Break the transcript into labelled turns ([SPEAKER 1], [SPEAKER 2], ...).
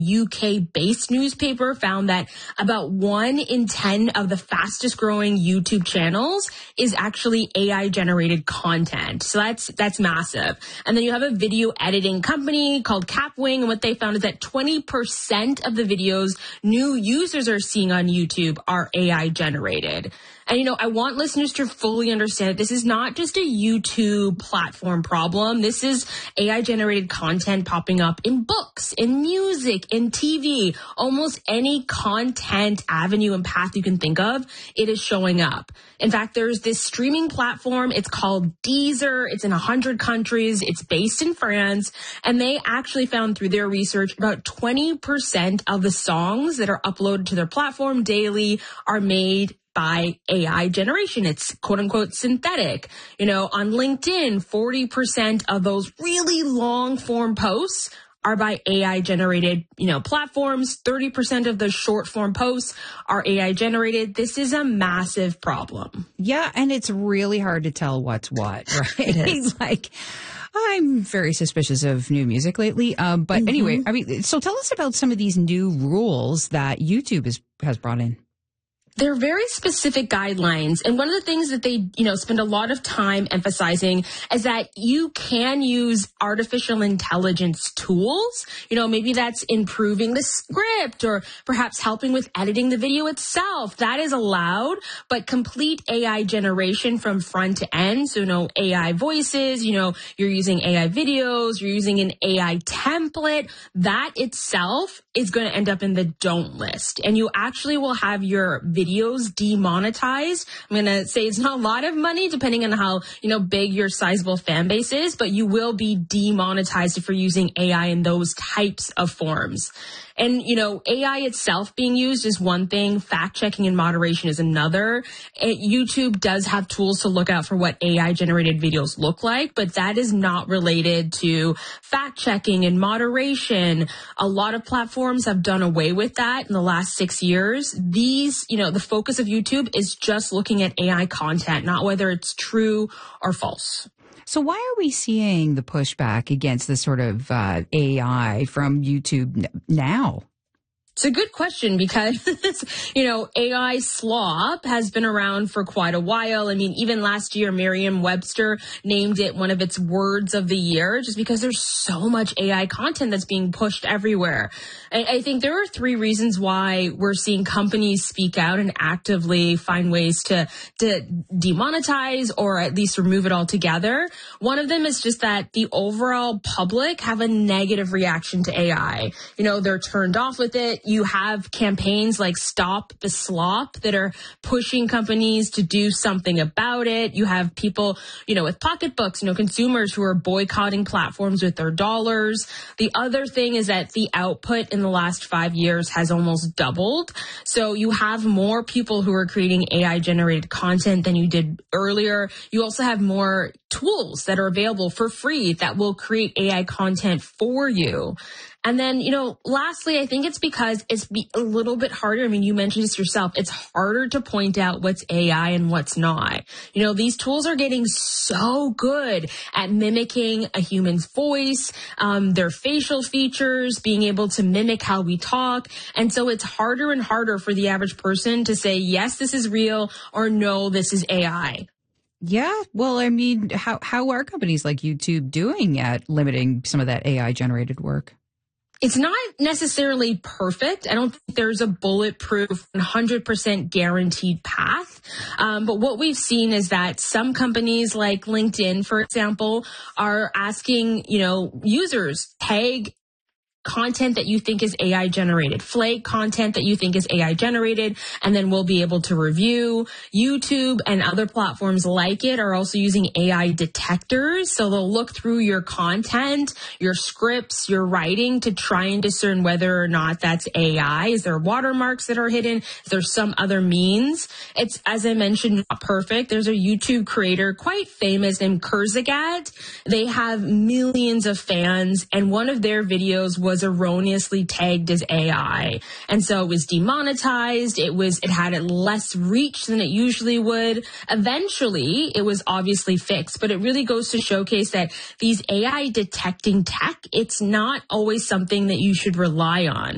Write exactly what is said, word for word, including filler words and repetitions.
[SPEAKER 1] U K-based newspaper found that about one in ten of the fastest growing YouTube channels is actually A I-generated content. So that's that's massive. And then you have a video editing company called Capwing, and what they found is that twenty percent of the videos new users are seeing on YouTube are A I-generated. And, you know, I want listeners to fully understand that this is not just a YouTube platform problem. This is A I-generated content popping up in books, in music, in T V, almost any content avenue and path you can think of, it is showing up. In fact, there's this streaming platform. It's called Deezer. It's in one hundred countries. It's based in France. And they actually found through their research about twenty percent of the songs that are uploaded to their platform daily are made by A I generation. It's quote unquote synthetic. You know, on LinkedIn, forty percent of those really long form posts are by A I generated, you know, platforms. thirty percent of the short form posts are A I generated. This is a massive problem.
[SPEAKER 2] Yeah. And it's really hard to tell what's what, right?
[SPEAKER 1] It is.
[SPEAKER 2] Like, I'm very suspicious of new music lately. Um, but mm-hmm. anyway, I mean, so tell us about some of these new rules that YouTube is, has brought in.
[SPEAKER 1] They're very specific guidelines. And one of the things that they, you know, spend a lot of time emphasizing is that you can use artificial intelligence tools. You know, maybe that's improving the script or perhaps helping with editing the video itself. That is allowed, but complete A I generation from front to end. So, you know, A I voices, you know, you're using A I videos, you're using an A I template. That itself is going to end up in the don't list. And you actually will have your videos demonetized. I'm going to say it's not a lot of money depending on how, you know, big your sizable fan base is, but you will be demonetized if you're using A I in those types of forms. And, you know, A I itself being used is one thing. Fact checking and moderation is another. It, YouTube does have tools to look out for what A I generated videos look like, but that is not related to fact checking and moderation. A lot of platforms have done away with that in the last six years. These, you know, the focus of YouTube is just looking at A I content, not whether it's true or false.
[SPEAKER 2] So why are we seeing the pushback against this sort of uh, A I from YouTube now?
[SPEAKER 1] It's a good question because, you know, A I slop has been around for quite a while. I mean, even last year, Merriam-Webster named it one of its words of the year just because there's so much A I content that's being pushed everywhere. I, I think there are three reasons why we're seeing companies speak out and actively find ways to, to demonetize or at least remove it altogether. One of them is just that the overall public have a negative reaction to A I. You know, they're turned off with it. You have campaigns like Stop the Slop that are pushing companies to do something about it. You have people, you know, with pocketbooks, you know, consumers who are boycotting platforms with their dollars. The other thing is that the output in the last five years has almost doubled. So you have more people who are creating A I generated content than you did earlier. You also have more tools that are available for free that will create A I content for you. And then, you know, lastly, I think it's because it's a little bit harder. I mean, you mentioned this yourself. It's harder to point out what's A I and what's not. You know, these tools are getting so good at mimicking a human's voice, um, their facial features, being able to mimic how we talk. And so it's harder and harder for the average person to say, yes, this is real, or no, this is A I.
[SPEAKER 2] Yeah. Well, I mean, how, how are companies like YouTube doing at limiting some of that A I generated work?
[SPEAKER 1] It's not necessarily perfect. I don't think there's a bulletproof one hundred percent guaranteed path. Um, but what we've seen is that some companies like LinkedIn, for example, are asking, you know, users tag content that you think is A I generated, flag content that you think is A I generated, and then we'll be able to review. YouTube and other platforms like it are also using A I detectors. So they'll look through your content, your scripts, your writing to try and discern whether or not that's A I. Is there watermarks that are hidden? Is there some other means? It's, as I mentioned, not perfect. There's a YouTube creator quite famous named Kurzgesagt. They have millions of fans, and one of their videos was was erroneously tagged as A I. And so it was demonetized. It was, it had less reach than it usually would. Eventually, it was obviously fixed, but it really goes to showcase that these A I detecting tech, it's not always something that you should rely on.